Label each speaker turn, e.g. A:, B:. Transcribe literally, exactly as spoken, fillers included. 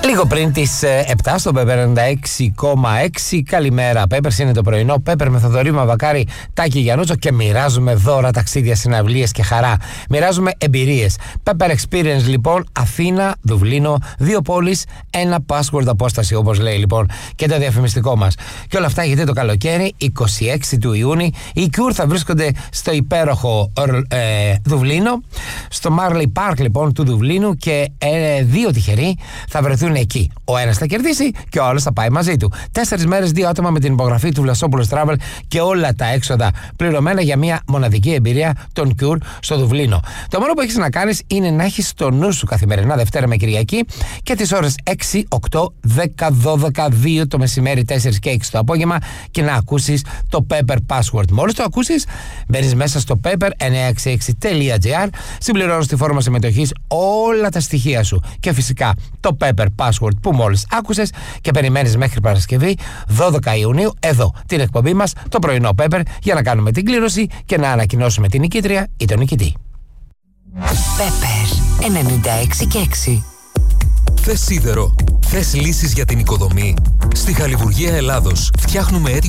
A: Λίγο πριν τις επτά στο Pepper ενενήντα έξι κόμμα έξι. Καλημέρα, Peppers, είναι το πρωινό Pepper με Θοδωρή Μαυροκάρη, Τάκη Γιαννούτσο και μοιράζουμε δώρα, ταξίδια, συναυλίες και χαρά. Μοιράζουμε εμπειρίες. Pepper Experience λοιπόν, Αθήνα, Δουβλίνο, δύο πόλεις, ένα password απόσταση, όπως λέει λοιπόν και το διαφημιστικό μας. Και όλα αυτά γιατί το καλοκαίρι, είκοσι έξι του Ιούνιου, οι Cure θα βρίσκονται στο υπέροχο ε, Δουβλίνο, στο Marley Park λοιπόν του Δουβλίνου και ε, δύο τυχεροί θα βρεθούν εκεί. Ο ένας θα κερδίσει και ο άλλος θα πάει μαζί του. Τέσσερις μέρες, δύο άτομα με την υπογραφή του Βλασόπουλος Travel και όλα τα έξοδα πληρωμένα για μια μοναδική εμπειρία των Cure στο Δουβλίνο. Το μόνο που έχεις να κάνεις είναι να έχεις στο νου σου καθημερινά Δευτέρα με Κυριακή και τις ώρες έξι, οκτώ, δέκα, δώδεκα, δύο το μεσημέρι, τέσσερα και έξι το απόγευμα και να ακούσεις το Pepper Password. Μόλις το ακούσεις, μπαίνεις μέσα στο pepper εννιακόσια εξήντα έξι τελεία gr, συμπληρώνεις τη φόρμα συμμετοχής, όλα τα στοιχεία σου και φυσικά το Pepper Password που μόλις άκουσες και περιμένεις μέχρι Παρασκευή δώδεκα Ιουνίου εδώ την εκπομπή μας, το πρωινό Pepper, για να κάνουμε την κλήρωση και να ανακοινώσουμε την νικήτρια ή τον νικητή.
B: Pepper ενενήντα έξι και έξι.
C: Θες σίδερο, θες λύσεις για την οικοδομή? Στη Χαλιβουργία Ελλάδος φτιάχνουμε έτοιμο